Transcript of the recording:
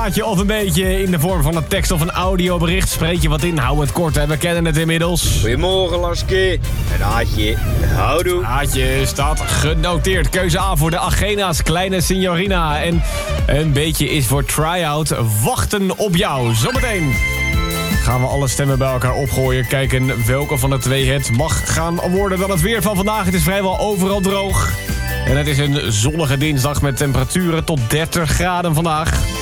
plaatje of een beetje in de vorm van een tekst of een audiobericht. Spreek je wat in, hou het kort, hè. We kennen het inmiddels. Goedemorgen, Laske. Een haatje. Houdoe. Haatje staat genoteerd. Keuze A voor de Agena's kleine signorina. En een beetje is voor try-out wachten op jou. Zometeen gaan we alle stemmen bij elkaar opgooien. Kijken welke van de twee het mag gaan worden dan het weer van vandaag. Het is vrijwel overal droog. En het is een zonnige dinsdag met temperaturen tot 30 graden vandaag.